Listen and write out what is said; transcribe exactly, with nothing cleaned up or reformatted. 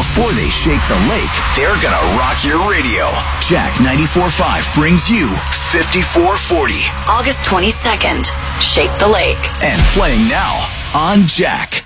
before they shake the lake, they're gonna rock your radio. Jack ninety-four point five brings you fifty-four forty. August twenty-second, Shake the Lake. And playing now on Jack.